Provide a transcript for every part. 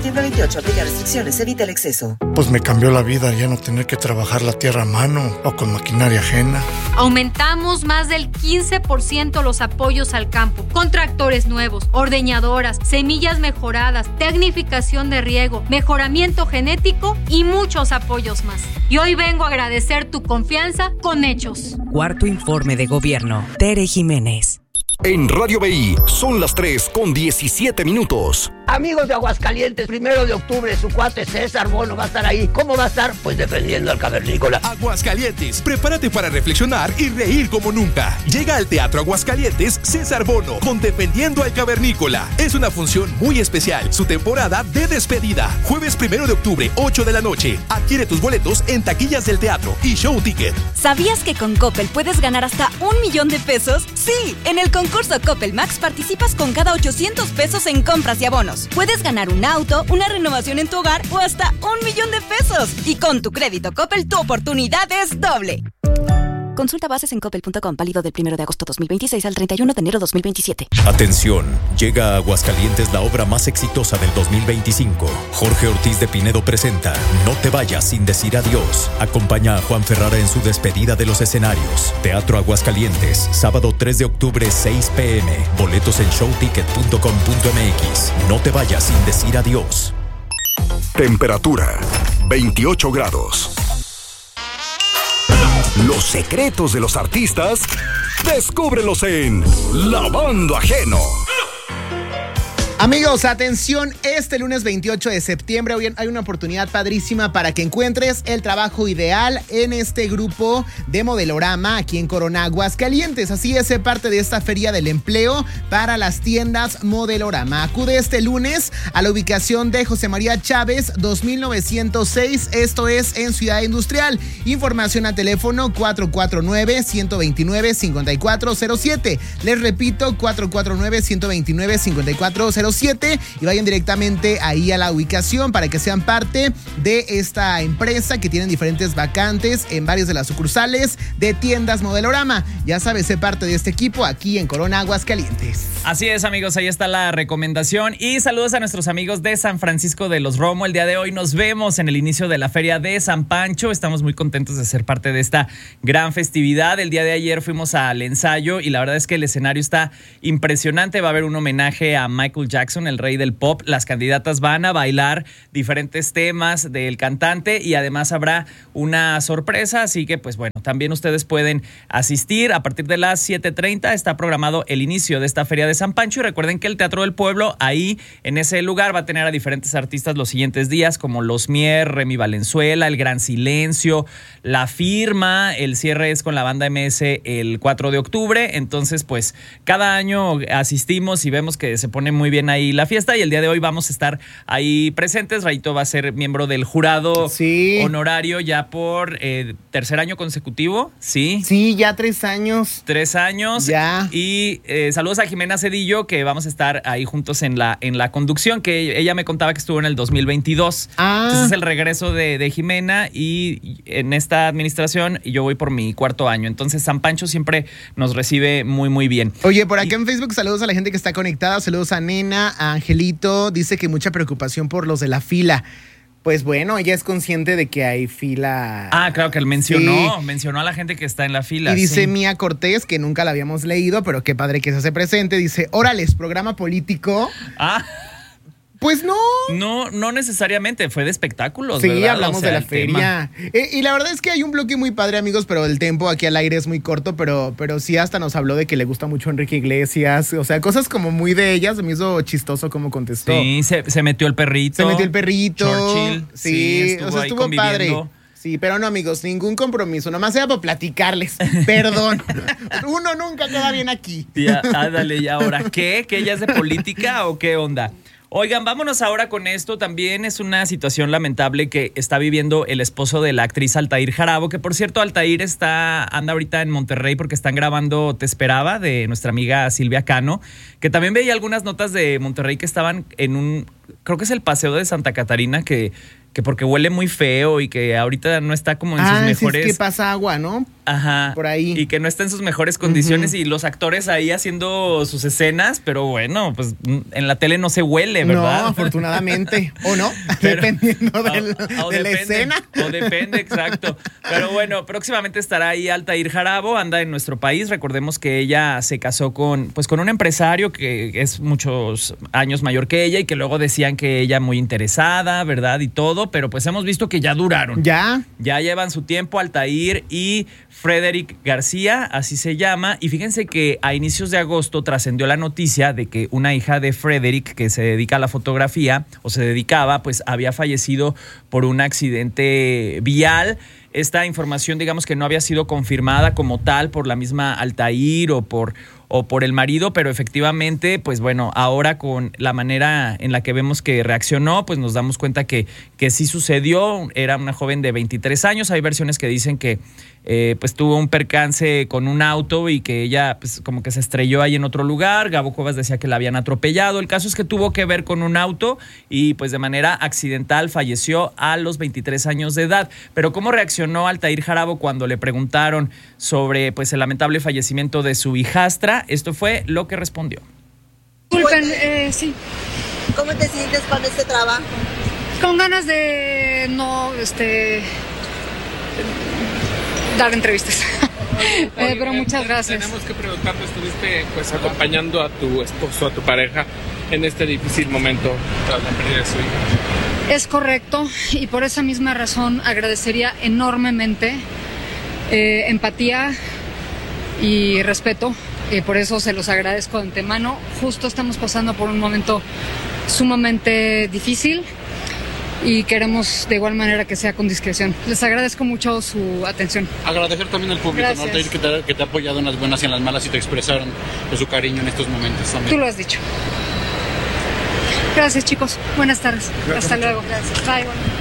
septiembre 28. Aplica restricciones. Evita el exceso. Pues me cambió la vida ya no tener que trabajar la tierra a mano o con maquinaria ajena. Aumentamos más del 15% los apoyos al campo, con tractores nuevos, ordeñadoras, semillas mejoradas, tecnificación de riego, mejoramiento genético y muchos apoyos más. Y hoy vengo a agradecer tu confianza con hechos. Cuarto informe de gobierno. Tere Jiménez. En Radio BI son las 3:17. Amigos de Aguascalientes, 1 de octubre, su cuate César Bono va a estar ahí. ¿Cómo va a estar? Pues defendiendo al cavernícola. Aguascalientes, prepárate para reflexionar y reír como nunca. Llega al Teatro Aguascalientes César Bono con Defendiendo al Cavernícola. Es una función muy especial, su temporada de despedida. Jueves 1 de octubre, 8 de la noche. Adquiere tus boletos en taquillas del teatro y Show Ticket. ¿Sabías que con Coppel puedes ganar hasta $1,000,000? Sí, en el concurso Coppel Max participas con cada $800 en compras y abonos. Puedes ganar un auto, una renovación en tu hogar o hasta $1,000,000. Y con tu crédito Coppel, tu oportunidad es doble. Consulta bases en coppel.com, válido del 1 de agosto 2026 al 31 de enero 2027. Atención, llega a Aguascalientes la obra más exitosa del 2025. Jorge Ortiz de Pinedo presenta No te vayas sin decir adiós. Acompaña a Juan Ferrara en su despedida de los escenarios. Teatro Aguascalientes, sábado 3 de octubre, 6 p.m. Boletos en showticket.com.mx. No te vayas sin decir adiós. Temperatura, 28 grados. Los secretos de los artistas, descúbrelos en Lavando Ajeno. Amigos, atención, este lunes 28 de septiembre hoy hay una oportunidad padrísima para que encuentres el trabajo ideal en este grupo de Modelorama aquí en Corona, Aguascalientes. Así es, sé parte de esta feria del empleo para las tiendas Modelorama. Acude este lunes a la ubicación de José María Chávez 2906, esto es en Ciudad Industrial. Información a teléfono 449-129-5407. Les repito, 449-129-5407. Y vayan directamente ahí a la ubicación para que sean parte de esta empresa que tienen diferentes vacantes en varias de las sucursales de tiendas Modelorama. Ya sabes, sé parte de este equipo aquí en Corona, Aguascalientes. Así es, amigos, ahí está la recomendación y saludos a nuestros amigos de San Francisco de los Romo. El día de hoy nos vemos en el inicio de la Feria de San Pancho. Estamos muy contentos de ser parte de esta gran festividad. El día de ayer fuimos al ensayo y la verdad es que el escenario está impresionante. Va a haber un homenaje a Michael Jackson, el rey del pop. Las candidatas van a bailar diferentes temas del cantante y además habrá una sorpresa, así que pues bueno, también ustedes pueden asistir. A partir de las 7:30 está programado el inicio de esta Feria de San Pancho y recuerden que el Teatro del Pueblo, ahí en ese lugar, va a tener a diferentes artistas los siguientes días como Los Mier, Remy Valenzuela, El Gran Silencio, La Firma. El cierre es con la banda MS el 4 de octubre, entonces pues cada año asistimos y vemos que se pone muy bien ahí la fiesta y el día de hoy vamos a estar ahí presentes. Rayito va a ser miembro del jurado honorario ya por tercer año consecutivo, ¿sí? Sí, ya 3 años. 3 años. Ya. Y saludos a Jimena Cedillo, que vamos a estar ahí juntos en la conducción, que ella me contaba que estuvo en el 2022. Entonces es el regreso de Jimena y en esta administración yo voy por mi 4º año. Entonces San Pancho siempre nos recibe muy, muy bien. Oye, por acá en Facebook saludos a la gente que está conectada. Saludos a Nena, a Angelito. Dice que mucha preocupación por los de la fila. Pues bueno, ella es consciente de que hay fila. Ah, claro que él mencionó a la gente que está en la fila. Y dice Mía Cortés, que nunca la habíamos leído, pero qué padre que se hace presente. Dice, órales, programa político. Pues no. No necesariamente, fue de espectáculos, sí, ¿verdad? hablamos de la feria. Y la verdad es que hay un bloque muy padre, amigos, pero el tiempo aquí al aire es muy corto, pero sí hasta nos habló de que le gusta mucho Enrique Iglesias. O sea, cosas como muy de ella. Se me hizo chistoso cómo contestó. Sí, se metió el perrito. Churchill. Sí, estuvo estuvo padre. Sí, pero no, amigos, ningún compromiso. Nomás era para platicarles. Perdón. Uno nunca queda bien aquí. Ya, dale, ¿y ahora qué? ¿Que ella es de política o qué onda? Oigan, vámonos ahora con esto. También es una situación lamentable que está viviendo el esposo de la actriz Altair Jarabo, que por cierto Altair anda ahorita en Monterrey porque están grabando Te Esperaba de nuestra amiga Silvia Cano, que también veía algunas notas de Monterrey que estaban en creo que es el Paseo de Santa Catarina, que porque huele muy feo y que ahorita no está como en sus mejores... Sí, es que pasa agua, ¿no? por ahí. Y que no está en sus mejores condiciones y los actores ahí haciendo sus escenas, pero bueno, pues en la tele no se huele, ¿verdad? No, afortunadamente. ¿O no? Dependiendo de la escena. O depende, exacto. Pero bueno, próximamente estará ahí Altair Jarabo, anda en nuestro país. Recordemos que ella se casó con un empresario que es muchos años mayor que ella y que luego decían que ella muy interesada, ¿verdad? Y todo, pero pues hemos visto que ya duraron. Ya llevan su tiempo, Altair y Frederick García, así se llama. Y fíjense que a inicios de agosto trascendió la noticia de que una hija de Frederick, que se dedica a la fotografía, o se dedicaba, pues había fallecido por un accidente vial. Esta información, digamos que no había sido confirmada como tal por la misma Altair o por el marido, pero efectivamente, pues bueno, ahora con la manera en la que vemos que reaccionó, pues nos damos cuenta que sí sucedió. Era una joven de 23 años. Hay versiones que dicen que pues tuvo un percance con un auto y que ella pues como que se estrelló ahí en otro lugar. Gabo Cuevas decía que la habían atropellado. El caso es que tuvo que ver con un auto y pues de manera accidental falleció a los 23 años de edad. Pero ¿cómo reaccionó Altair Jarabo cuando le preguntaron sobre pues el lamentable fallecimiento de su hijastra? Esto fue lo que respondió. Disculpen, sí. ¿Cómo te sientes con este trabajo? Con ganas de no, dar entrevistas. Pero muchas gracias. Tenemos que preguntarte, estuviste pues acompañando a tu esposo, a tu pareja, en este difícil momento tras la pérdida de su hija. Es correcto, y por esa misma razón agradecería enormemente empatía y respeto. Por eso se los agradezco de antemano. Justo estamos pasando por un momento sumamente difícil y queremos de igual manera que sea con discreción. Les agradezco mucho su atención. Agradecer también al público, ¿no? Que te ha apoyado en las buenas y en las malas y te expresaron su cariño en estos momentos también. Tú lo has dicho. Gracias, chicos. Buenas tardes. Gracias. Hasta luego. Gracias. Bye.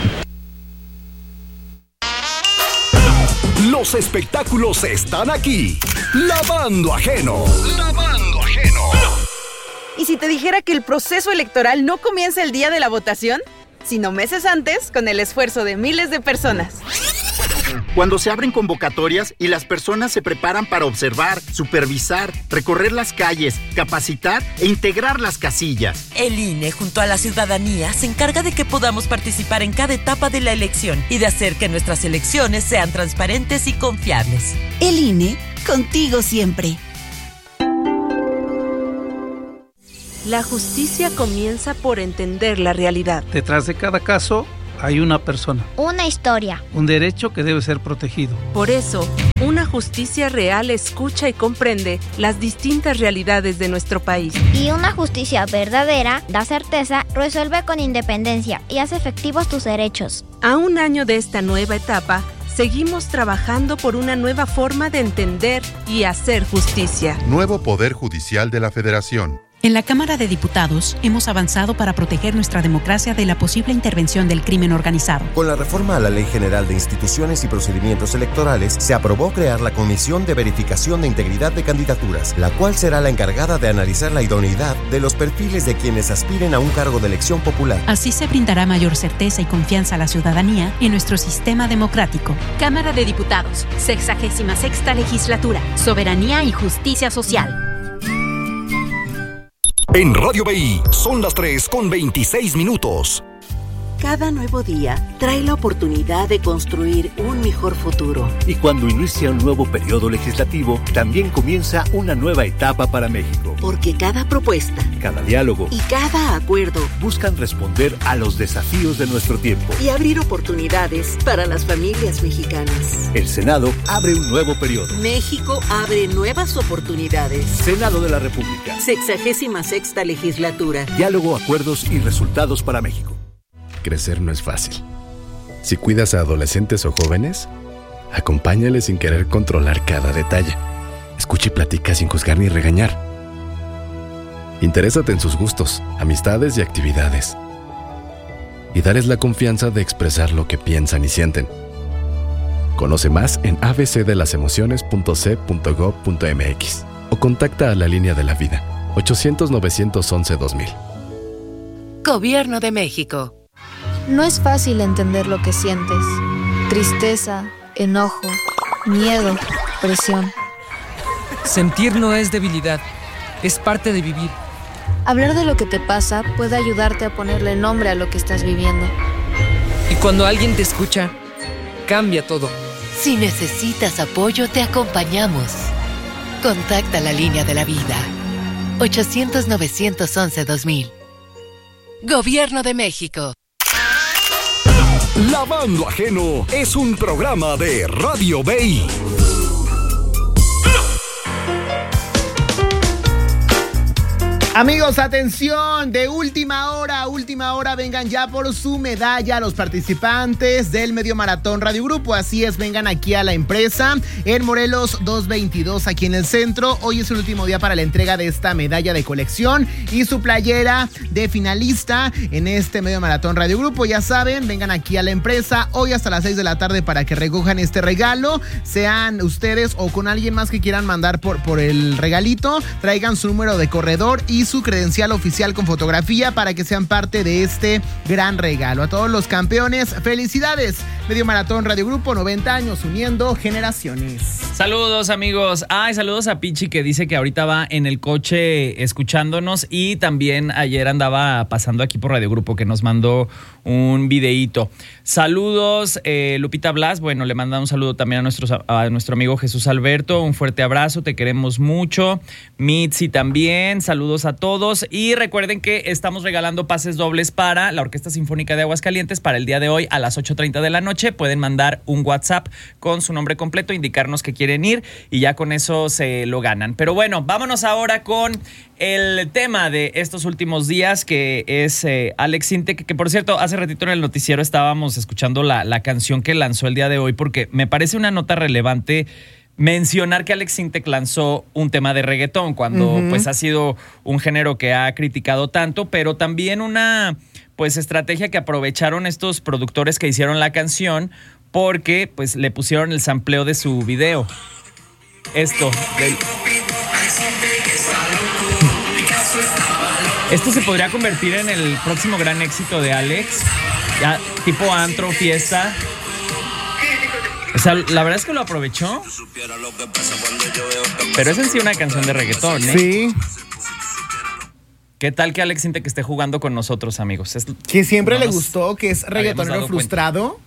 Los espectáculos están aquí. Lavando Ajeno. Lavando Ajeno. ¿Y si te dijera que el proceso electoral no comienza el día de la votación, sino meses antes, con el esfuerzo de miles de personas? Cuando se abren convocatorias y las personas se preparan para observar, supervisar, recorrer las calles, capacitar e integrar las casillas. El INE, junto a la ciudadanía, se encarga de que podamos participar en cada etapa de la elección y de hacer que nuestras elecciones sean transparentes y confiables. El INE, contigo siempre. La justicia comienza por entender la realidad. Detrás de cada caso hay una persona. Una historia. Un derecho que debe ser protegido. Por eso, una justicia real escucha y comprende las distintas realidades de nuestro país. Y una justicia verdadera da certeza, resuelve con independencia y hace efectivos tus derechos. A un año de esta nueva etapa, seguimos trabajando por una nueva forma de entender y hacer justicia. Nuevo Poder Judicial de la Federación. En la Cámara de Diputados hemos avanzado para proteger nuestra democracia de la posible intervención del crimen organizado. Con la reforma a la Ley General de Instituciones y Procedimientos Electorales, se aprobó crear la Comisión de Verificación de Integridad de Candidaturas, la cual será la encargada de analizar la idoneidad de los perfiles de quienes aspiren a un cargo de elección popular. Así se brindará mayor certeza y confianza a la ciudadanía en nuestro sistema democrático. Cámara de Diputados, 66ª Legislatura, Soberanía y Justicia Social. En Radio BI son las 3:26. Cada nuevo día trae la oportunidad de construir un mejor futuro. Y cuando inicia un nuevo periodo legislativo, también comienza una nueva etapa para México. Porque cada propuesta, cada diálogo y cada acuerdo buscan responder a los desafíos de nuestro tiempo y abrir oportunidades para las familias mexicanas. El Senado abre un nuevo periodo. México abre nuevas oportunidades. Senado de la República. 66ª Legislatura. Diálogo, acuerdos y resultados para México. Crecer no es fácil. Si cuidas a adolescentes o jóvenes, acompáñales sin querer controlar cada detalle. Escucha y platica sin juzgar ni regañar. Interésate en sus gustos, amistades y actividades. Y dales la confianza de expresar lo que piensan y sienten. Conoce más en abcdelasemociones.c.gov.mx o contacta a la Línea de la Vida, 800-911-2000. Gobierno de México. No es fácil entender lo que sientes. Tristeza, enojo, miedo, presión. Sentir no es debilidad, es parte de vivir. Hablar de lo que te pasa puede ayudarte a ponerle nombre a lo que estás viviendo. Y cuando alguien te escucha, cambia todo. Si necesitas apoyo, te acompañamos. Contacta la línea de la vida. 800-911-2000. Gobierno de México. Lavando Ajeno es un programa de Radio Bay. Amigos, atención, de última hora, vengan ya por su medalla los participantes del Medio Maratón Radio Grupo. Así es, vengan aquí a la empresa en Morelos 222, aquí en el centro. Hoy es el último día para la entrega de esta medalla de colección y su playera de finalista en este Medio Maratón Radio Grupo. Ya saben, vengan aquí a la empresa hoy hasta las 6 de la tarde para que recojan este regalo. Sean ustedes o con alguien más que quieran mandar por el regalito, traigan su número de corredor y su credencial oficial con fotografía para que sean parte de este gran regalo. A todos los campeones, felicidades. Medio Maratón Radio Grupo, 90 años uniendo generaciones. Saludos, amigos. Saludos a Pichi, que dice que ahorita va en el coche escuchándonos, y también ayer andaba pasando aquí por Radio Grupo, que nos mandó un videíto. Saludos, Lupita Blas. Bueno, le manda un saludo también a nuestro amigo Jesús Alberto. Un fuerte abrazo, te queremos mucho. Mitzi también. Saludos a todos. Y recuerden que estamos regalando pases dobles para la Orquesta Sinfónica de Aguascalientes para el día de hoy a las 8:30 de la noche. Pueden mandar un WhatsApp con su nombre completo, indicarnos que quieren ir y ya con eso se lo ganan. Pero bueno, vámonos ahora con el tema de estos últimos días, que es Alex Sintek, que por cierto, hace ratito en el noticiero estábamos escuchando la canción que lanzó el día de hoy, porque me parece una nota relevante mencionar que Alex Sintek lanzó un tema de reggaetón cuando pues ha sido un género que ha criticado tanto, pero también una pues estrategia que aprovecharon estos productores que hicieron la canción, porque pues le pusieron el sampleo de su video. Esto se podría convertir en el próximo gran éxito de Alex, ya tipo antro, fiesta. O sea, la verdad es que lo aprovechó. Pero es en sí una canción de reggaetón, ¿eh? Sí. ¿Qué tal que Alex Sintek esté jugando con nosotros, amigos? Que siempre le gustó, que es reggaetonero frustrado.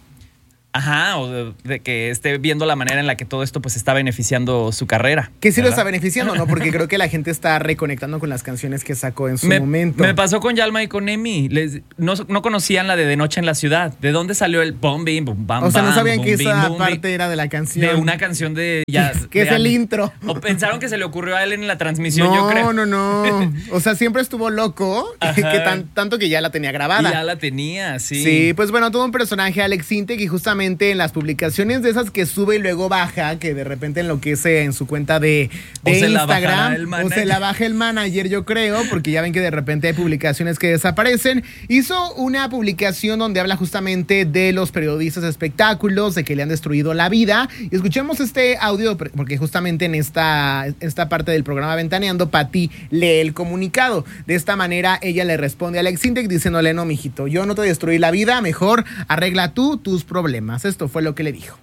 Ajá, o de que esté viendo la manera en la que todo esto pues está beneficiando su carrera. Que sí, ¿verdad? Lo está beneficiando, ¿no? Porque creo que la gente está reconectando con las canciones que sacó en su momento. Me pasó con Yalma y con Emi. No conocían la de Noche en la Ciudad. ¿De dónde salió el bom, bim, bum, bam, o sea, no bam, sabían bum, que bim, esa bum, parte era de la canción. De una canción de... que es el intro. O pensaron que se le ocurrió a él en la transmisión, yo creo. No. O sea, siempre estuvo loco, que tanto que ya la tenía grabada. Ya la tenía, sí. Sí, pues bueno, todo un personaje Alex Sintek, y justamente en las publicaciones de esas que sube y luego baja, que de repente enloquece en su cuenta de Instagram, o se la baja el manager, yo creo, porque ya ven que de repente hay publicaciones que desaparecen. Hizo una publicación donde habla justamente de los periodistas de espectáculos, de que le han destruido la vida, y escuchemos este audio porque justamente en esta parte del programa Ventaneando, Pati lee el comunicado. De esta manera ella le responde a Alex Sintek diciéndole: no, mijito, yo no te destruí la vida, mejor arregla tú tus problemas. Esto fue lo que le dijo.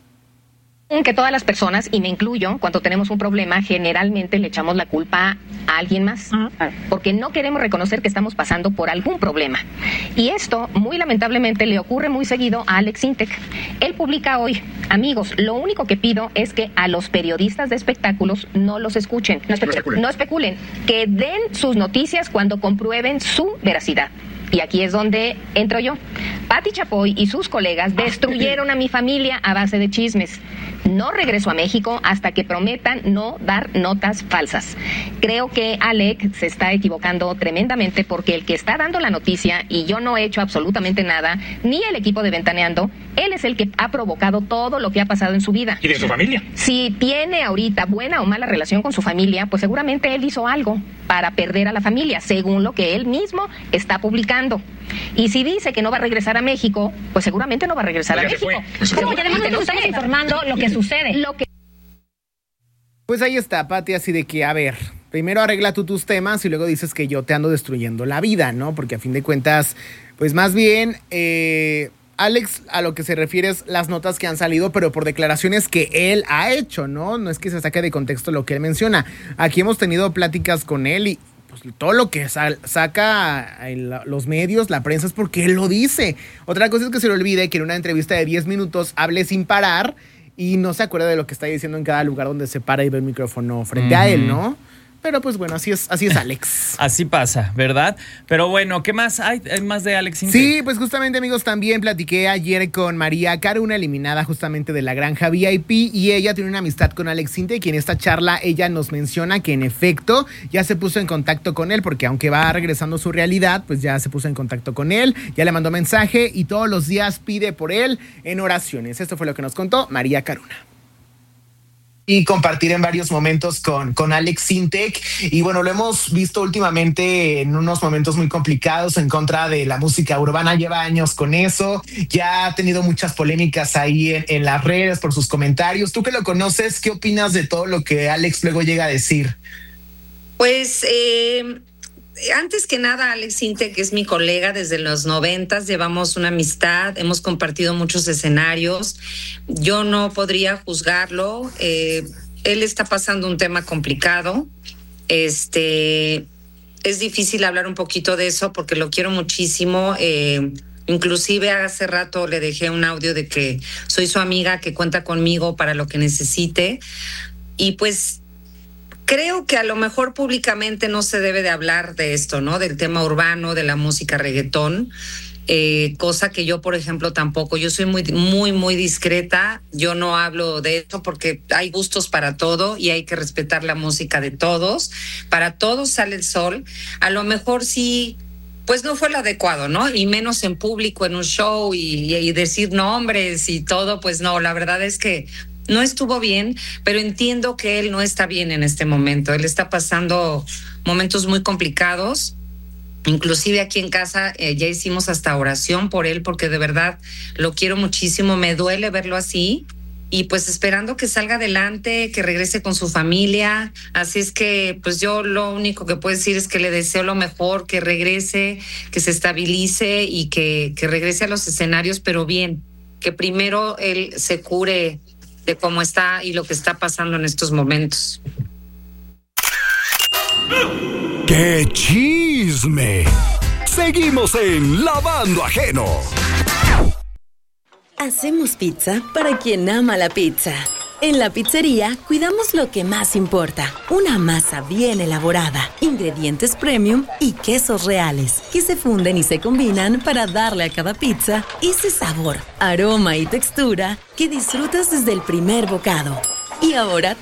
Que todas las personas, y me incluyo, cuando tenemos un problema, generalmente le echamos la culpa a alguien más, porque no queremos reconocer que estamos pasando por algún problema. Y esto, muy lamentablemente, le ocurre muy seguido a Alex Sintek. Él publica hoy: amigos, lo único que pido es que a los periodistas de espectáculos no los escuchen, no especulen, que den sus noticias cuando comprueben su veracidad. Y aquí es donde entro yo. Pati Chapoy y sus colegas destruyeron a mi familia a base de chismes. No regreso a México hasta que prometan no dar notas falsas. Creo que Alex se está equivocando tremendamente, porque el que está dando la noticia, y yo no he hecho absolutamente nada, ni el equipo de Ventaneando, él es el que ha provocado todo lo que ha pasado en su vida. ¿Y de su familia? Si tiene ahorita buena o mala relación con su familia, pues seguramente él hizo algo para perder a la familia, según lo que él mismo está publicando. Y si dice que no va a regresar a México, pues seguramente no va a regresar a México. Como ya no estamos informando lo que sucede. Pues ahí está, Pati, así de que, a ver, primero arregla tú tus temas y luego dices que yo te ando destruyendo la vida, ¿no? Porque a fin de cuentas, pues más bien Alex a lo que se refiere es las notas que han salido, pero por declaraciones que él ha hecho, ¿no? No es que se saque de contexto lo que él menciona. Aquí hemos tenido pláticas con él y pues todo lo que saca los medios, la prensa, es porque él lo dice. Otra cosa es que se le olvide que en una entrevista de 10 minutos hable sin parar y no se acuerda de lo que está diciendo en cada lugar donde se para y ve el micrófono frente a él, ¿no? Pero pues bueno, así es Alex. Así pasa, ¿verdad? Pero bueno, ¿qué más hay? ¿Hay más de Alex Intec? Sí, pues justamente, amigos, también platiqué ayer con María Caruna, eliminada justamente de la granja VIP, y ella tiene una amistad con Alex Intec, y en esta charla ella nos menciona que en efecto ya se puso en contacto con él, porque aunque va regresando a su realidad, pues ya se puso en contacto con él, ya le mandó mensaje y todos los días pide por él en oraciones. Esto fue lo que nos contó María Caruna. Y compartir en varios momentos con Alex Intec. Y bueno, lo hemos visto últimamente en unos momentos muy complicados en contra de la música urbana. Lleva años con eso. Ya ha tenido muchas polémicas ahí en las redes por sus comentarios. Tú que lo conoces, ¿qué opinas de todo lo que Alex luego llega a decir? Pues antes que nada, Alex Intec es mi colega desde los 90s, llevamos una amistad, hemos compartido muchos escenarios. Yo no podría juzgarlo. Él está pasando un tema complicado. Es difícil hablar un poquito de eso porque lo quiero muchísimo. Inclusive hace rato le dejé un audio de que soy su amiga, que cuenta conmigo para lo que necesite. Y pues creo que a lo mejor públicamente no se debe de hablar de esto, ¿no? Del tema urbano, de la música reggaetón, cosa que yo, por ejemplo, tampoco. Yo soy muy discreta. Yo no hablo de esto porque hay gustos para todo y hay que respetar la música de todos. Para todos sale el sol. A lo mejor sí, pues no fue lo adecuado, ¿no? Y menos en público, en un show y decir nombres y todo, pues no. La verdad es que no estuvo bien, pero entiendo que él no está bien en este momento. Él está pasando momentos muy complicados. Inclusive aquí en casa ya hicimos hasta oración por él porque de verdad lo quiero muchísimo. Me duele verlo así y pues esperando que salga adelante, que regrese con su familia. Así es que pues yo lo único que puedo decir es que le deseo lo mejor, que regrese, que se estabilice y que regrese a los escenarios, pero bien, que primero él se cure de cómo está y lo que está pasando en estos momentos. ¡Qué chisme! Seguimos en Lavando Ajeno. Hacemos pizza para quien ama la pizza. En la pizzería cuidamos lo que más importa, una masa bien elaborada, ingredientes premium y quesos reales, que se funden y se combinan para darle a cada pizza ese sabor, aroma y textura que disfrutas desde el primer bocado. Y ahora